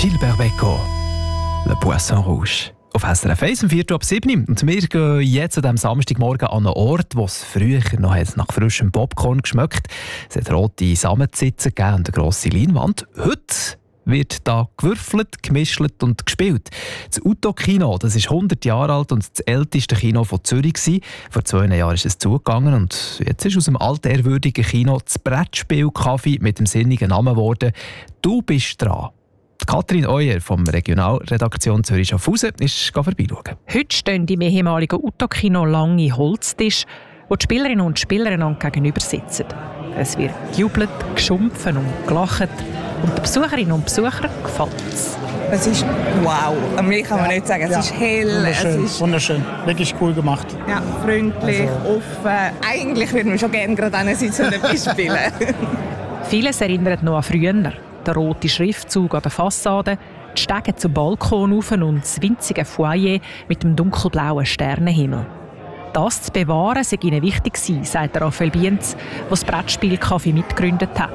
Gilbert Bécaud, «Le Poisson Rouge». Auf SRF 1 um 4:07 und wir gehen jetzt an diesem Samstagmorgen an einen Ort, wo es früher noch nach frischem Popcorn geschmeckt. Es hat rote Samensitze gegeben und eine grosse Leinwand. Heute wird da gewürfelt, gemischelt und gespielt. Das Uto-Kino, das ist 100 Jahre alt und das älteste Kino von Zürich. Vor 2 Jahren ist es zugegangen und jetzt ist aus dem altehrwürdigen Kino das Brettspiel-Café mit dem sinnigen Namen geworden. «Du bist dran». Katrin Euer vom Regionalredaktion Zürich-Schaffhausen ist vorbeischauen. Heute stehen im ehemaligen Uto-Kino lange Holztische, wo die Spielerinnen und Spieler einander gegenüber sitzen. Es wird gejubelt, geschumpfen und gelacht. Und den Besucherinnen und Besuchern gefällt es. Es ist wow. Mehr kann man nicht sagen. Es ist hell. Wunderschön, es ist wunderschön. Wirklich cool gemacht. Ja, freundlich, offen. Eigentlich würden wir schon gerne gerade sitzen und etwas spielen. Vieles erinnert noch an früher. Der rote Schriftzug an der Fassade, die Stege zum Balkon rauf und das winzige Foyer mit dem dunkelblauen Sternenhimmel. Das zu bewahren sei ihnen wichtig gewesen, sagt Raphael Bienz, der das Brettspiel-Café mitgegründet hat.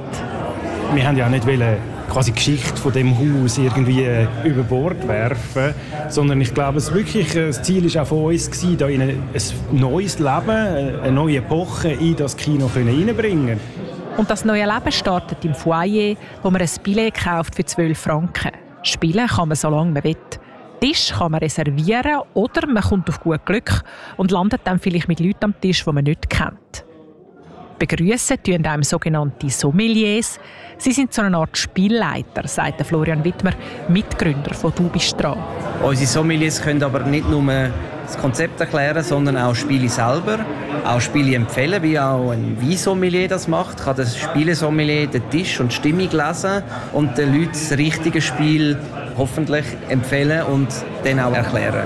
Wir haben ja nicht quasi die Geschichte von dem Haus irgendwie über Bord werfen, sondern ich glaube, das Ziel war auch von uns, da in ein neues Leben, eine neue Epoche in das Kino reinbringen. Und das neue Leben startet im Foyer, wo man ein Billett kauft für 12 Franken. Spielen kann man so lange man will. Tisch kann man reservieren oder man kommt auf gut Glück und landet dann vielleicht mit Leuten am Tisch, die man nicht kennt. Begrüssen tun einem sogenannte Sommeliers. Sie sind so eine Art Spielleiter, sagt Florian Wittmer, Mitgründer von «Du bist dran». Unsere Sommeliers können aber nicht nur das Konzept erklären, sondern auch Spiele selber, auch Spiele empfehlen, wie auch ein Weinsommelier das macht. Kann das Spielesommelier den Tisch und die Stimmung lesen und den Leuten das richtige Spiel hoffentlich empfehlen und dann auch erklären.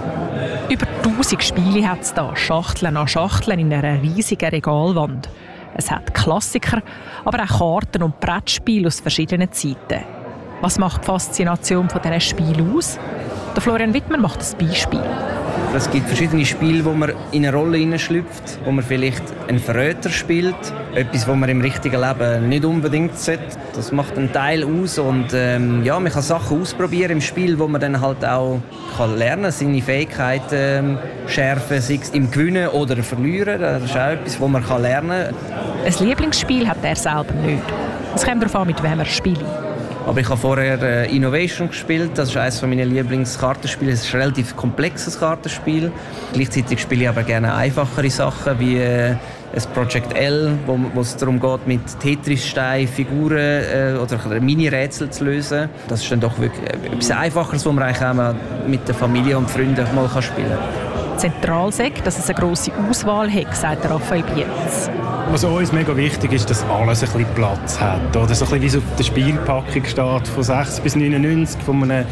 Über 1000 Spiele hat es da, Schachteln an Schachteln in einer riesigen Regalwand. Es hat Klassiker, aber auch Karten und Brettspiele aus verschiedenen Zeiten. Was macht die Faszination von diesen Spielen aus? Der Florian Wittmer macht ein Beispiel. Es gibt verschiedene Spiele, wo man in eine Rolle hineinschlüpft, wo man vielleicht einen Verräter spielt, etwas, was man im richtigen Leben nicht unbedingt sollte. Das macht einen Teil aus und man kann Sachen ausprobieren im Spiel, wo man dann halt auch lernen kann, seine Fähigkeiten schärfen, sei es im Gewinnen oder Verlieren. Das ist auch etwas, was man lernen kann. Ein Lieblingsspiel hat er selber nicht. Es kommt darauf an, mit wem er spielt. Aber ich habe vorher Innovation gespielt. Das ist eines meiner Lieblingskartenspiele. Es ist ein relativ komplexes Kartenspiel. Gleichzeitig spiele ich aber gerne einfachere Sachen wie ein Project L, wo es darum geht, mit Tetris-Steinen Figuren oder Mini-Rätsel zu lösen. Das ist dann doch wirklich etwas Einfacheres, was man eigentlich auch mit der Familie und Freunden mal spielen kann. Zentral sagt, dass es eine grosse Auswahl hat, sagt Raphael Bienz. Was uns mega wichtig ist, dass alles ein bisschen Platz hat. Oder so ein bisschen wie es auf der Spielpackung steht, von 60 bis 99, von einem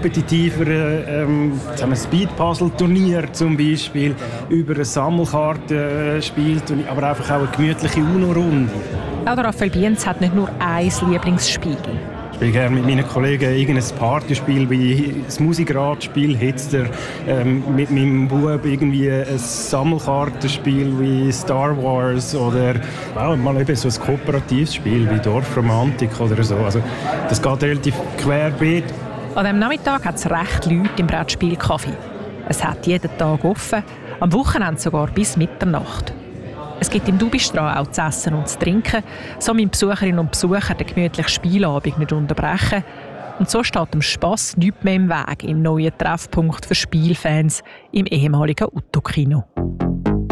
kompetitiveren Speed-Puzzle-Turnier zum Beispiel, über ein Sammelkartenspiel, aber einfach auch eine gemütliche UNO-Runde. Auch Raphael Bienz hat nicht nur ein Lieblingsspiel. Ich spiele gerne mit meinen Kollegen irgendein Partyspiel wie das Musikradspiel Hitster, mit meinem Bub irgendwie ein Sammelkartenspiel wie Star Wars oder mal eben so ein kooperatives Spiel wie Dorfromantik oder so. Also das geht relativ querbeet. An diesem Nachmittag hat es recht Leute im Brettspiel-Café. Es hat jeden Tag offen, am Wochenende sogar bis Mitternacht. Es gibt im «Du bist dran» auch zu essen und zu trinken, so müssen Besucherinnen und Besucher den gemütlichen Spielabend nicht unterbrechen. Und so steht dem Spass nichts mehr im Weg im neuen Treffpunkt für Spielfans im ehemaligen Uto-Kino.